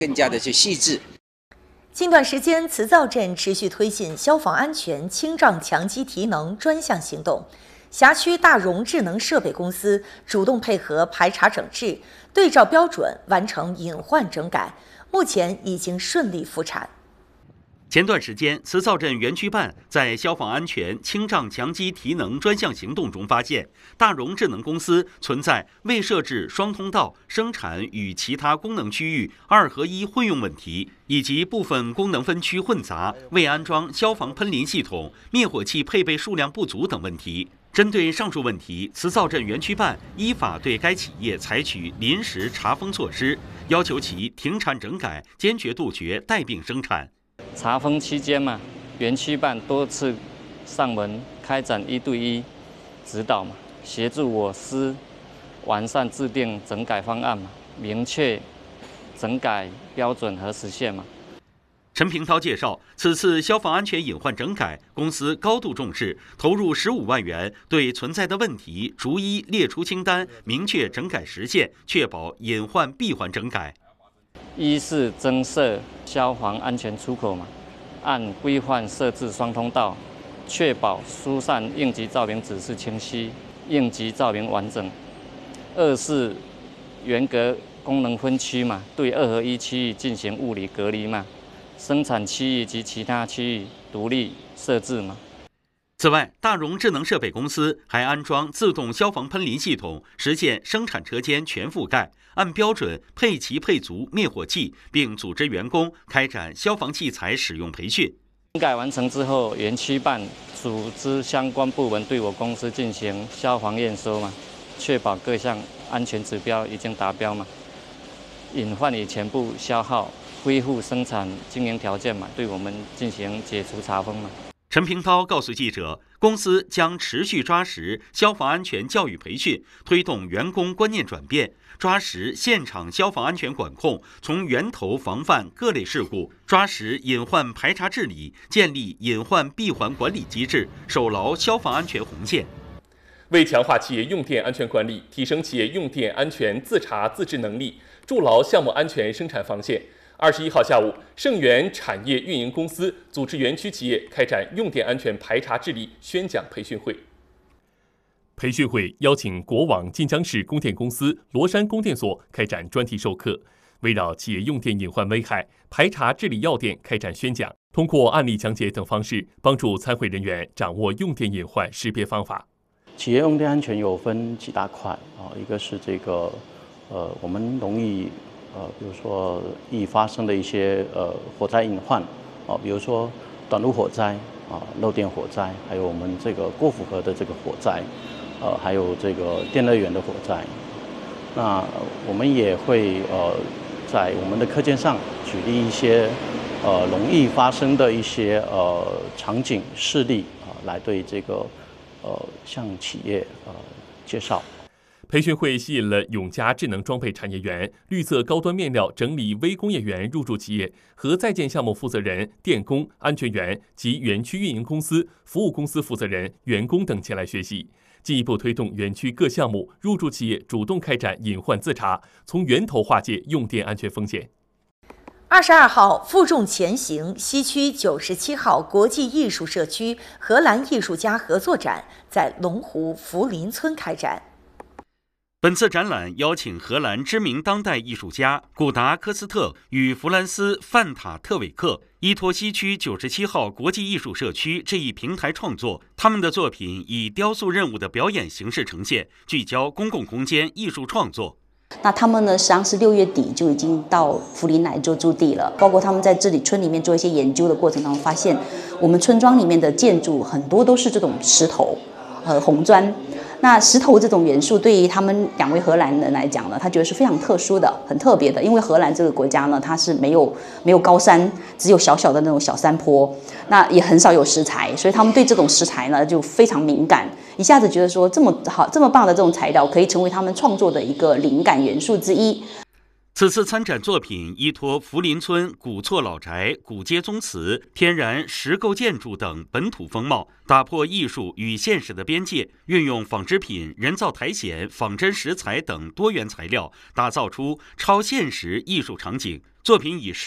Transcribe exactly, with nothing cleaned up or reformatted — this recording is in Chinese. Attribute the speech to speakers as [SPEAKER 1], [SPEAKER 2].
[SPEAKER 1] 更加的去细致。
[SPEAKER 2] 近段时间，磁灶镇持续推进消防安全清障强基提能专项行动。辖区大荣智能设备公司主动配合排查整治，对照标准完成隐患整改，目前已经顺利复产。
[SPEAKER 3] 前段时间，磁灶镇园区办在消防安全清障强基提能专项行动中发现，大荣智能公司存在未设置双通道、生产与其他功能区域二合一混用问题，以及部分功能分区混杂、未安装消防喷淋系统、灭火器配备数量不足等问题。针对上述问题，磁灶镇园区办依法对该企业采取临时查封措施，要求其停产整改，坚决杜绝带病生产。
[SPEAKER 4] 查封期间嘛，园区办多次上门开展一对一指导嘛，协助我司完善制定整改方案嘛，明确整改标准和时限嘛。
[SPEAKER 3] 陈平涛介绍，此次消防安全隐患整改，公司高度重视，投入十五万元，对存在的问题逐一列出清单，明确整改时限，确保隐患闭环整改。
[SPEAKER 4] 一是增设消防安全出口嘛，按规范设置双通道，确保疏散应急照明指示清晰，应急照明完整。二是严格功能分区嘛，对二合一区域进行物理隔离嘛，生产区域及其他区域独立设置嘛。
[SPEAKER 3] 此外，大荣智能设备公司还安装自动消防喷淋系统，实现生产车间全覆盖，按标准配齐配足灭火器，并组织员工开展消防器材使用培训。
[SPEAKER 4] 整改完成之后，园区办组织相关部门对我公司进行消防验收嘛，确保各项安全指标已经达标嘛，隐患已全部消耗，恢复生产经营条件嘛，对我们进行解除查封嘛。
[SPEAKER 3] 陈平涛告诉记者，公司将持续抓实消防安全教育培训，推动员工观念转变，抓实现场消防安全管控，从源头防范各类事故，抓实隐患排查治理，建立隐患闭环管理机制，守牢消防安全红线。
[SPEAKER 5] 为强化企业用电安全管理，提升企业用电安全自查自治能力，筑牢项目安全生产防线，二十一号下午，盛源产业运营公司组织园区企业开展用电安全排查治理宣讲培训会。
[SPEAKER 6] 培训会邀请国网晋江市供电公司罗山供电所开展专题授课，围绕企业用电隐患危害、排查治理要点开展宣讲，通过案例讲解等方式，帮助参会人员掌握用电隐患识别方法。
[SPEAKER 7] 企业用电安全有分几大块啊，一个是这个呃，我们容易呃，比如说易发生的一些呃火灾隐患啊，比如说短路火灾啊、漏电火灾，还有我们这个过负荷的这个火灾，呃，还有这个电热源的火灾。那我们也会呃在我们的课件上举例一些呃容易发生的一些呃场景事例啊、呃，来对这个呃向企业呃介绍。
[SPEAKER 6] 培训会吸引了永嘉智能装备产业园、绿色高端面料整理微工业园入驻企业和在建项目负责人、电工、安全员及园区运营公司、服务公司负责人、员工等前来学习，进一步推动园区各项目入驻企业主动开展隐患自查，从源头化解用电安全风险。
[SPEAKER 2] 二十二号，负重前行西区九十七号国际艺术社区荷兰艺术家合作展在龙湖福林村开展。
[SPEAKER 3] 本次展览邀请荷兰知名当代艺术家古达科斯特与弗兰斯范塔特韦克依托西区九十七号国际艺术社区这一平台创作，他们的作品以雕塑任务的表演形式呈现，聚焦公共空间艺术创作。
[SPEAKER 8] 那他们呢，实际上是六月底就已经到福林来做驻地了。包括他们在这里村里面做一些研究的过程当中，发现我们村庄里面的建筑很多都是这种石头、呃红砖。那石头这种元素对于他们两位荷兰人来讲呢，他觉得是非常特殊的、很特别的。因为荷兰这个国家呢，它是没有没有高山，只有小小的那种小山坡，那也很少有石材，所以他们对这种石材呢就非常敏感。一下子觉得说这么好、这么棒的这种材料可以成为他们创作的一个灵感元素之一。
[SPEAKER 3] 此次参展作品依托福林村古厝老宅、古街宗祠、天然石构建筑等本土风貌，打破艺术与现实的边界，运用纺织品、人造苔藓、仿真石材等多元材料，打造出超现实艺术场景。 作品以诗